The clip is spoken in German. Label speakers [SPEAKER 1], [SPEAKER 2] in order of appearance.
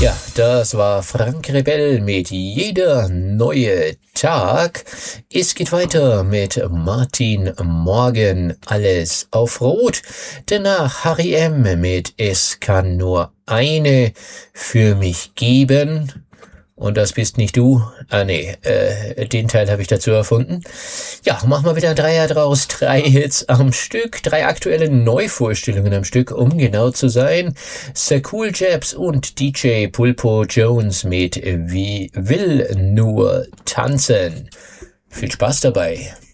[SPEAKER 1] Ja, das war Frank Rebell mit Jeder neue Tag. Es geht weiter mit Martin Morgen, Alles auf Rot. Danach Harry M. mit Es kann nur eine für mich geben. Und das bist nicht du. Den Teil habe ich dazu erfunden. Ja, machen wir wieder ein Dreier draus. 3 Hits am Stück, 3 aktuelle Neuvorstellungen am Stück, um genau zu sein. Cool Jabs und DJ Pulpo Jones mit Wie will nur tanzen. Viel Spaß dabei.